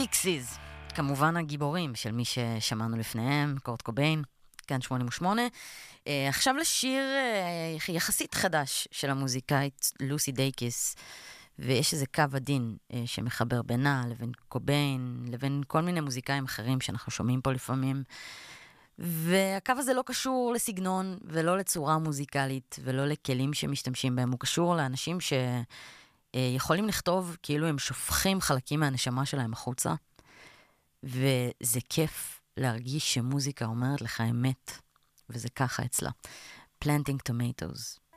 פיקסיז, כמובן הגיבורים של מי ששמענו לפניהם, קורט קוביין, כאן 88. עכשיו לשיר יחסית חדש של המוזיקאית לוסי דייקס, ויש איזה קו עדין שמחבר בינה לבין קוביין, לבין כל מיני מוזיקאים אחרים שאנחנו שומעים פה לפעמים. והקו הזה לא קשור לסגנון ולא לצורה מוזיקלית ולא לכלים שמשתמשים בהם, הוא קשור לאנשים שיכולים לכתוב כאילו הם שופכים חלקים מהנשמה שלהם החוצה, וזה כיף להרגיש שמוזיקה אומרת לך אמת, וזה ככה אצלה. Planting Tomatoes.